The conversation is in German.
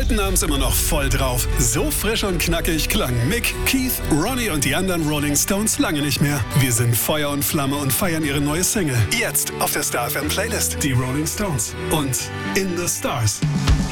Guten Abend immer noch voll drauf. So frisch und knackig klangen Mick, Keith, Ronnie und die anderen Rolling Stones lange nicht mehr. Wir sind Feuer und Flamme und feiern ihre neue Single. Jetzt auf der Star FM Playlist. Die Rolling Stones und In the Stars.